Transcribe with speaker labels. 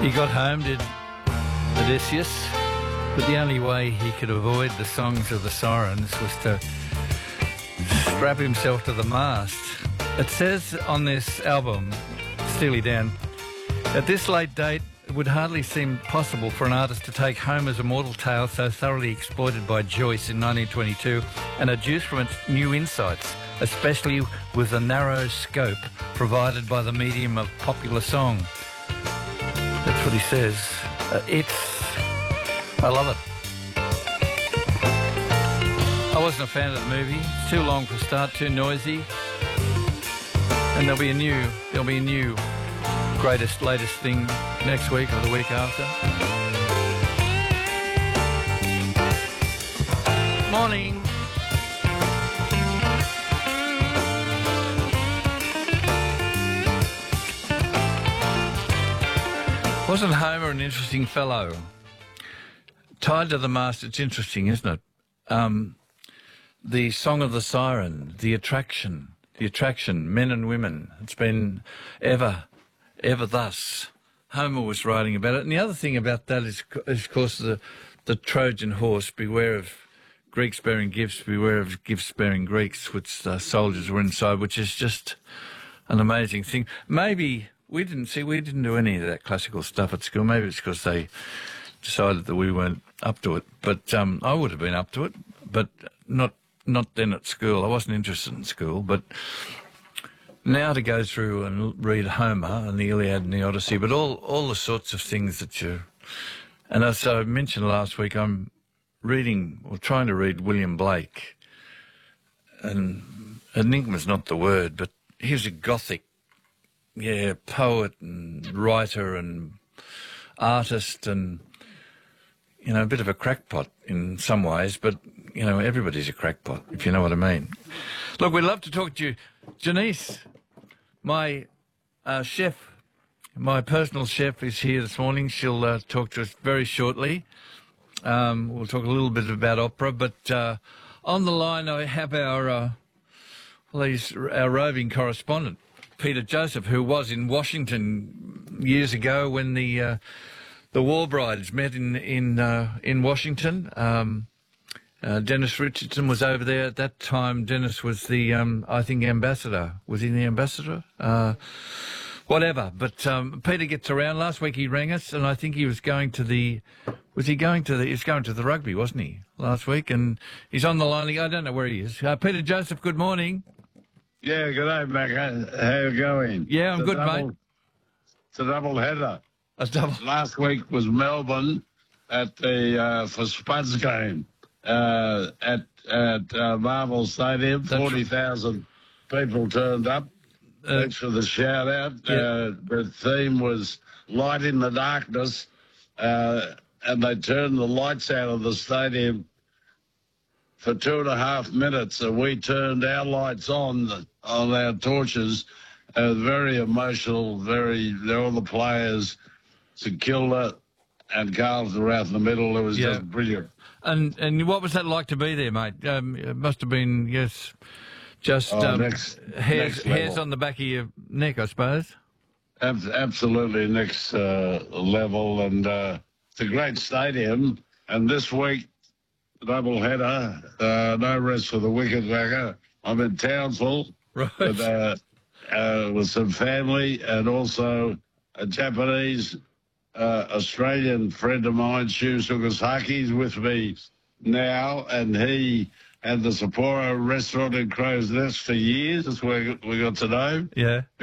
Speaker 1: He got home, did Odysseus, but the only way he could avoid the songs of the sirens was to strap himself to the mast. It says on this album, Steely Dan, at this late date, it would hardly seem possible for an artist to take Homer's immortal tale so thoroughly exploited by Joyce in 1922 and adduce from it new insights, especially with the narrow scope provided by the medium of popular song. That's what he says. I love it. I wasn't a fan of the movie. It's too long for a start, too noisy. And there'll be a new greatest, latest thing next week or the week after. Morning. Wasn't Homer an interesting fellow? Tied to the mast, it's interesting, isn't it? The Song of the Siren, the attraction, men and women. It's been ever thus. Homer was writing about it. And the other thing about that is of course, the Trojan horse, beware of Greeks bearing gifts, beware of gifts bearing Greeks, which soldiers were inside, which is just an amazing thing. Maybe we didn't do any of that classical stuff at school. Maybe it's because they decided that we weren't up to it. But I would have been up to it, but not then at school. I wasn't interested in school, but now to go through and read Homer and the Iliad and the Odyssey, but all the sorts of things that you... And as I mentioned last week, I'm trying to read William Blake. And enigma's not the word, but he was a Gothic, poet and writer and artist and, a bit of a crackpot in some ways, but, everybody's a crackpot, if you know what I mean. Look, we'd love to talk to you. Janice, my chef, my personal chef, is here this morning. She'll talk to us very shortly. We'll talk a little bit about opera, but on the line I have our roving correspondent, Peter Joseph, who was in Washington years ago when the War Brides met in Washington. Dennis Richardson was over there at that time. Dennis was the, I think, ambassador. Was he the ambassador? Whatever. But Peter gets around. Last week he rang us, and I think he was going to the... he was going to the rugby, wasn't he, last week? And he's on the line. I don't know where he is. Peter Joseph, good morning.
Speaker 2: Yeah, good day, Mac. How you going?
Speaker 1: Yeah, I'm good, mate.
Speaker 2: It's a double header.
Speaker 1: A double.
Speaker 2: Last week was Melbourne at the for Spuds game at Marvel Stadium. 40,000 people turned up. Thanks for the shout out.
Speaker 1: Yeah.
Speaker 2: The theme was Light in the Darkness, and they turned the lights out of the stadium for 2.5 minutes, and we turned our lights on our torches. Very emotional, all the players, St Kilda and Carlton were out in the middle. It was just brilliant.
Speaker 1: And what was that like to be there, mate? It must have been, just hairs on the back of your neck, I suppose.
Speaker 2: Absolutely next level, and it's a great stadium. And this week, double header, no rest for the wicket backer. I'm in Townsville,
Speaker 1: right,
Speaker 2: with some family, and also a Japanese Australian friend of mine, Shu Sugasaki, is with me now, and he had the Sapporo restaurant in Crow's Nest for years. That's where we got to know.
Speaker 1: Yeah.